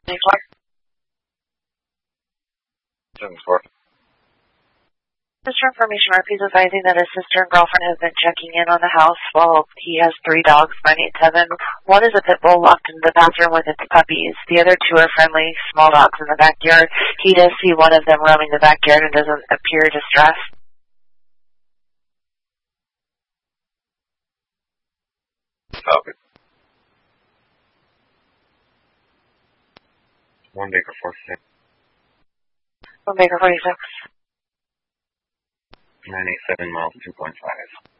7-4. Mr. Information Murphy's advising that his sister and girlfriend have been checking in on the house while he has 3 dogs, 987. One is a pit bull locked in the bathroom with its puppies. The other 2 are friendly, small dogs in the backyard. He does see one of them roaming the backyard and doesn't appear distressed. Copy. 1 Baker 46. 1 Baker 46. 987 miles 2.5.